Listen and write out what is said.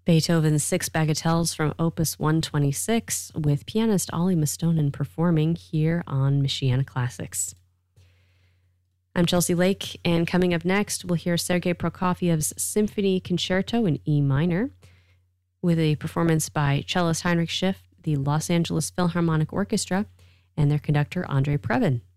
Beethoven's Six Bagatelles from Opus 126 with pianist Ollie Mastonin performing here on Michiana Classics. I'm Chelsea Lake, and coming up next, we'll hear Sergei Prokofiev's Symphony Concerto in E minor with a performance by cellist Heinrich Schiff, the Los Angeles Philharmonic Orchestra, and their conductor Andre Previn.